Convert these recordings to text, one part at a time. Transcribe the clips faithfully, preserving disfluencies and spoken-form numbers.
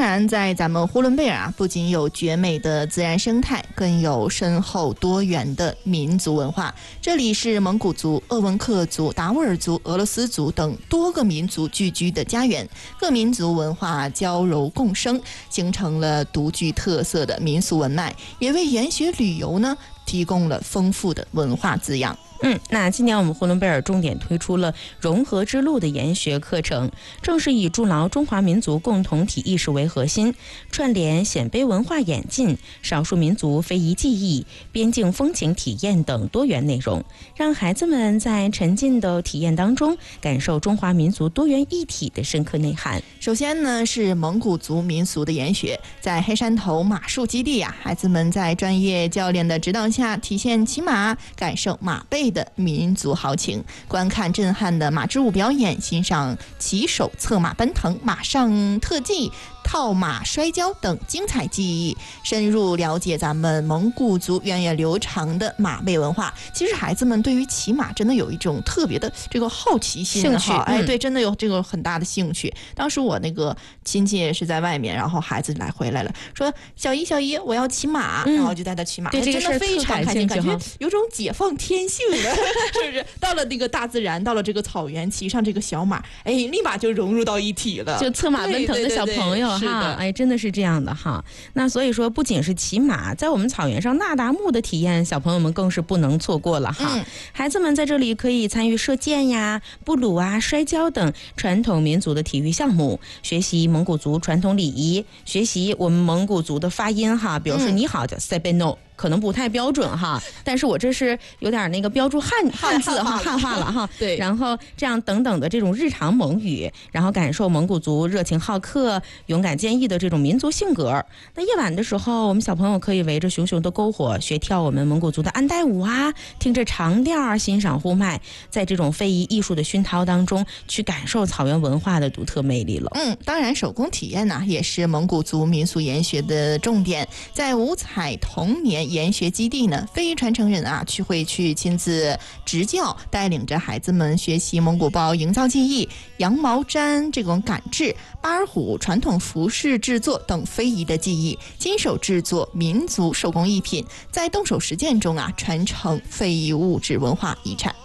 然在咱们呼伦贝尔啊，不仅有绝美的自然生态，更有深厚多元的民族文化。这里是蒙古族、鄂温克族、达斡尔族、俄罗斯族等多个民族聚居的家园，各民族文化交融共生，形成了独具特色的民俗文脉，也为研学旅游呢提供了丰富的文化滋养。 嗯，那今年我们呼伦贝尔重点推出了融合之路的研学课程，正是以筑牢中华民族共同体意识为核心，串联鲜卑文化演进、少数民族非遗技艺、边境风情体验等多元内容，让孩子们在沉浸的体验当中感受中华民族多元一体的深刻内涵。 首先呢，是蒙古族民俗的研学，在黑山头马术基地啊，孩子们在专业教练的指导下体现骑马，感受马背的民族豪情，观看震撼的马之舞表演，欣赏骑手策马奔腾、马上特技、套马摔跤等精彩技艺，深入了解咱们蒙古族源远流长的马背文化。其实孩子们对于骑马真的有一种特别的这个好奇心、 兴趣， 哎，对，真的有这个很大的兴趣。当时我那个亲戚是在外面，然后孩子来回来了，说小姨小姨我要骑马、嗯、然后就带他骑马， 对这个真的非常开心，感觉有种解放天性的是不是？到了那个大自然，到了这个草原，骑上这个小马，哎，立马就融入到一体了， 就策马奔腾的小朋友哈，哎，真的是这样的哈。那所以说，不仅是骑马，在我们草原上那达慕的体验，小朋友们更是不能错过了哈。嗯、孩子们在这里可以参与射箭呀、布鲁啊、摔跤等传统民族的体育项目，学习蒙古族传统礼仪，学习我们蒙古族的发音哈，比如说你好叫 sebeno。可能不太标准哈，但是我这是有点那个标注汉汉字哈，汉化了哈。对，然后这样等等的这种日常蒙语，然后感受蒙古族热情好客、勇敢坚毅的这种民族性格。那夜晚的时候，我们小朋友可以围着熊熊的篝火，学跳我们蒙古族的安代舞啊，听着长调，欣赏呼麦，在这种非遗艺术的熏陶当中，去感受草原文化的独特魅力了。 嗯，当然手工体验呢、啊，也是蒙古族民俗研学的重点，在五彩童年研学基地呢，非遗传承人啊，去会去亲自执教，带领着孩子们学习蒙古包营造技艺、羊毛毡这种赶制、巴尔虎传统服饰制作等非遗的技艺，亲手制作民族手工艺品，在动手实践中啊，传承非遗物质文化遗产。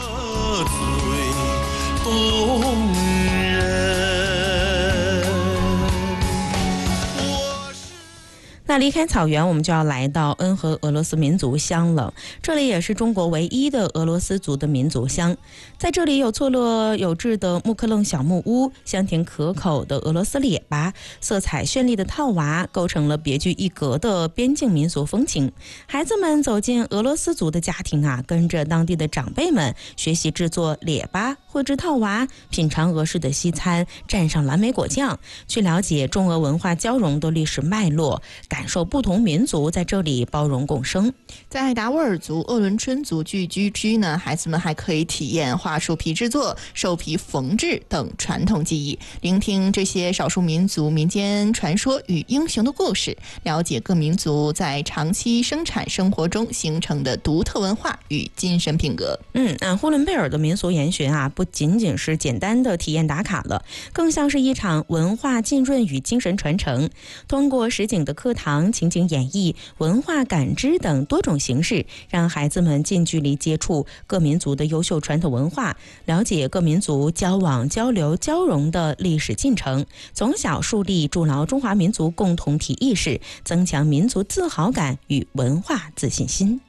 那离开草原，我们就要来到恩和俄罗斯民族乡了。这里也是中国唯一的俄罗斯族的民族乡，在这里有错落有致的木克楞小木屋，香甜可口的俄罗斯列巴，色彩绚丽的套娃，构成了别具一格的边境民俗风情。孩子们走进俄罗斯族的家庭啊，跟着当地的长辈们学习制作列巴、绘制套娃，品尝俄式的西餐，蘸上蓝莓果酱，去了解中俄文化交融的历史脉络，感受不同民族在这里包容共生。 在达斡尔族、鄂伦春族聚居区呢，孩子们还可以体验桦树皮制作、兽皮缝制等传统技艺，聆听这些少数民族民间传说与英雄的故事，了解各民族在长期生产生活中形成的独特文化与精神品格。 嗯，啊，呼伦贝尔的民俗研学啊，不仅仅是简单的体验打卡了，更像是一场文化浸润与精神传承。通过实景的课堂、情景演绎、文化感知等多种形式，让孩子们近距离接触各民族的优秀传统文化，了解各民族交往、交流、交融的历史进程，从小树立筑牢中华民族共同体意识，增强民族自豪感与文化自信心。